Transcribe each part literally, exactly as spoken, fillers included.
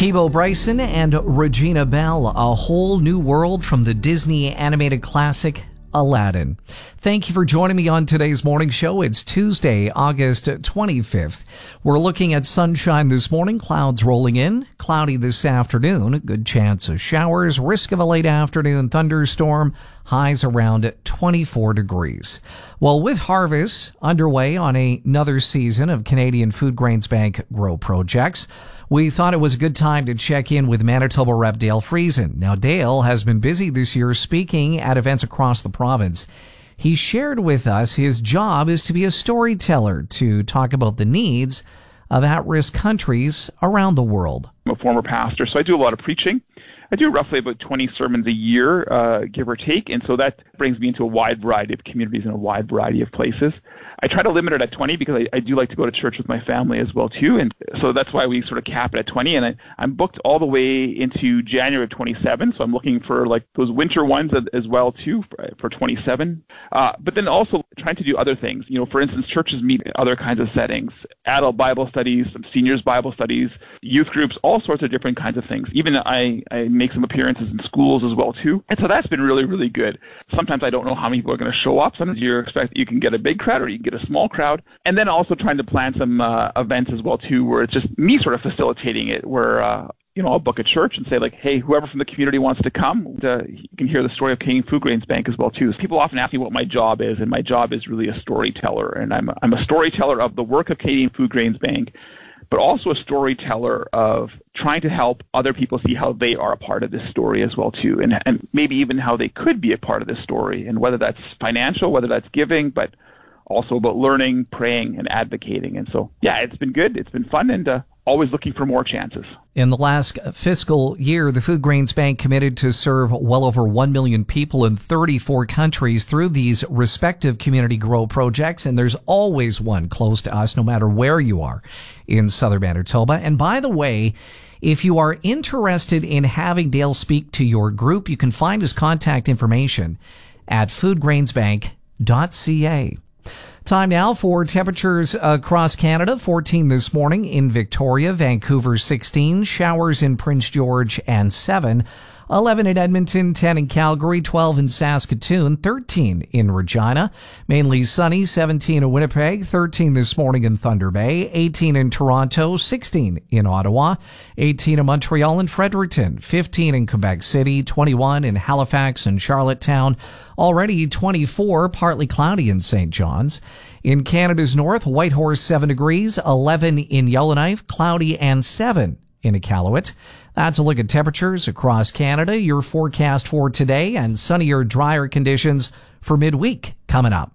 Peabo Bryson and Regina Bell, a whole new world from the Disney animated classic Aladdin. Thank you for joining me on today's morning show. It's Tuesday, August twenty-fifth. We're looking at sunshine this morning, clouds rolling in, cloudy this afternoon, good chance of showers, risk of a late afternoon thunderstorm, highs around twenty-four degrees. Well, with harvest underway on another season of Canadian Food Grains Bank Grow projects, we thought it was a good time to check in with Manitoba Rep Dale Friesen. Now, Dale has been busy this year speaking at events across the province. He shared with us his job is to be a storyteller to talk about the needs of at-risk countries around the world. I'm a former pastor, so I do a lot of preaching. I do roughly about twenty sermons a year, uh, give or take, and so that brings me into a wide variety of communities in a wide variety of places. I try to limit it at twenty because I, I do like to go to church with my family as well too, and so that's why we sort of cap it at twenty. And I, I'm booked all the way into January of twenty-seven, so I'm looking for like those winter ones as, as well too for, for twenty-seven. Uh, but then also trying to do other things. You know, for instance, churches meet in other kinds of settings: adult Bible studies, some seniors Bible studies, youth groups, all sorts of different kinds of things. Even I, I make some appearances in schools as well too, and so that's been really really good. Sometimes I don't know how many people are going to show up. Sometimes you expect you can get a big crowd or you can get a small crowd, and then also trying to plan some uh, events as well too, where it's just me sort of facilitating it, where uh, you know, I'll book a church and say like, hey, whoever from the community wants to come, uh, you can hear the story of Canadian Food Grains Bank as well too. So people often ask me what my job is, and my job is really a storyteller, and I'm a, I'm a storyteller of the work of Canadian Food Grains Bank, but also a storyteller of trying to help other people see how they are a part of this story as well too, and and maybe even how they could be a part of this story, and whether that's financial, whether that's giving, but also about learning, praying, and advocating. And so, yeah, it's been good. It's been fun, and uh, always looking for more chances. In the last fiscal year, the Food Grains Bank committed to serve well over one million people in thirty-four countries through these respective community grow projects, and there's always one close to us, no matter where you are in southern Manitoba. And by the way, if you are interested in having Dale speak to your group, you can find his contact information at food grains bank dot c a. Time now for temperatures across Canada. fourteen this morning in Victoria, Vancouver sixteen, showers in Prince George and seven, eleven in Edmonton, ten in Calgary, twelve in Saskatoon, thirteen in Regina, mainly sunny, seventeen in Winnipeg, thirteen this morning in Thunder Bay, eighteen in Toronto, sixteen in Ottawa, eighteen in Montreal and Fredericton, fifteen in Quebec City, twenty-one in Halifax and Charlottetown, already twenty-four, partly cloudy in Saint John's. In Canada's north, Whitehorse seven degrees, eleven in Yellowknife, cloudy and seven in Iqaluit. That's a look at temperatures across Canada. Your forecast for today and sunnier, drier conditions for midweek coming up.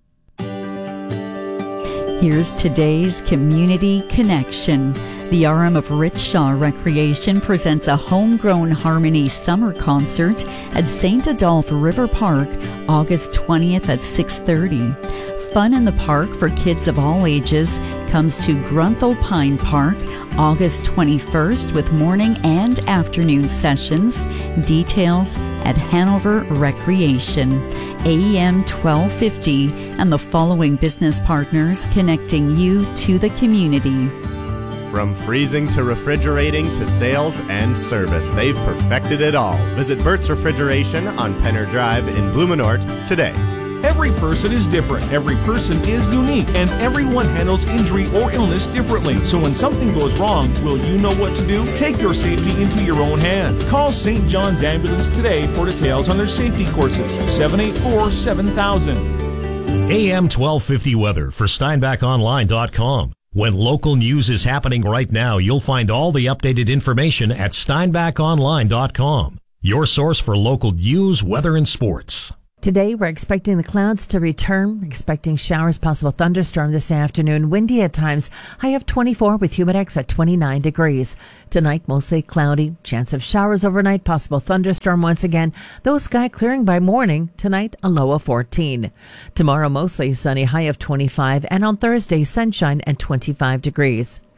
Here's today's Community Connection. The R M of Rich Shaw Recreation presents a homegrown harmony summer concert at Saint Adolphe River Park, August twentieth at six thirty. Fun in the park for kids of all ages comes to Grunthal Pine Park, August twenty-first, with morning and afternoon sessions. Details at Hanover Recreation. A M twelve fifty and the following business partners connecting you to the community. From freezing to refrigerating to sales and service, they've perfected it all. Visit Burt's Refrigeration on Penner Drive in Blumenort today. Every person is different, every person is unique, and everyone handles injury or illness differently. So when something goes wrong, will you know what to do? Take your safety into your own hands. Call Saint John's Ambulance today for details on their safety courses. seven eight four, seven thousand. A M twelve fifty weather for steinbach online dot com. When local news is happening right now, you'll find all the updated information at steinbach online dot com. Your source for local news, weather, and sports. Today, we're expecting the clouds to return, expecting showers, possible thunderstorm this afternoon, windy at times, high of twenty-four with humidex at twenty-nine degrees. Tonight, mostly cloudy, chance of showers overnight, possible thunderstorm once again, though sky clearing by morning. Tonight, a low of fourteen. Tomorrow, mostly sunny, high of twenty-five, and on Thursday, sunshine and twenty-five degrees.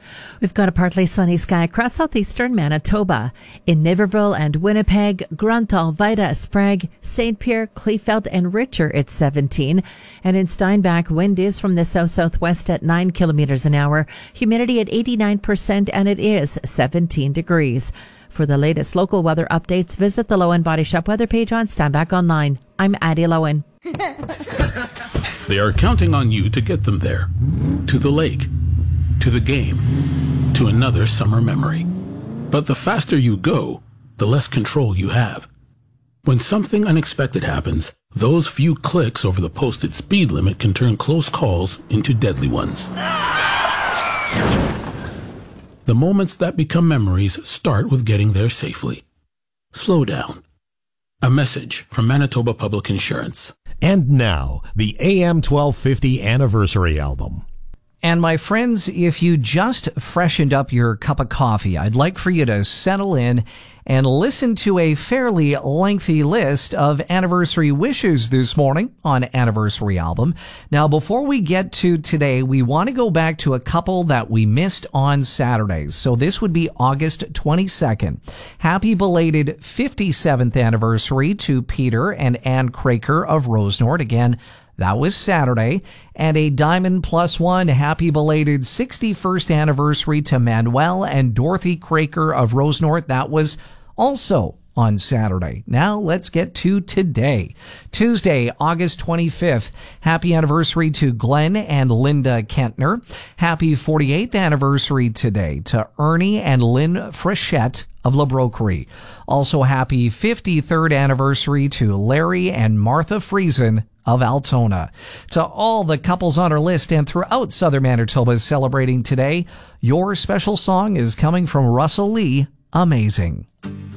We've got a partly sunny sky across southeastern Manitoba. In Niverville and Winnipeg, Grunthal, Vida, Sprague, Saint Pierre, Kleefeld, and Richer, it's seventeen. And in Steinbach, wind is from the south-southwest at nine kilometers an hour. Humidity at eighty-nine percent, and it is seventeen degrees. For the latest local weather updates, visit the Lowen Body Shop weather page on Steinbach Online. I'm Addie Lowen. They are counting on you to get them there. To the lake. To the game. To another summer memory. But the faster you go, the less control you have. When something unexpected happens, those few clicks over the posted speed limit can turn close calls into deadly ones. The moments that become memories start with getting there safely. Slow down. A message from Manitoba Public Insurance. And now, the A M twelve fifty Anniversary Album. And my friends, if you just freshened up your cup of coffee, I'd like for you to settle in and listen to a fairly lengthy list of anniversary wishes this morning on Anniversary Album. Now, before we get to today, we want to go back to a couple that we missed on Saturdays. So this would be August twenty-second. Happy belated fifty-seventh anniversary to Peter and Ann Craker of Rosenort. Again, that was Saturday. And a Diamond Plus One happy belated sixty-first anniversary to Manuel and Dorothy Craker of Rosenort. That was also on Saturday. Now let's get to today. Tuesday, August twenty-fifth. Happy anniversary to Glenn and Linda Kentner. Happy forty-eighth anniversary today to Ernie and Lynn Frechette of La Broquerie. Also happy fifty-third anniversary to Larry and Martha Friesen of Altona. To all the couples on our list and throughout Southern Manitoba celebrating today, your special song is coming from Russell Lee, Amazing.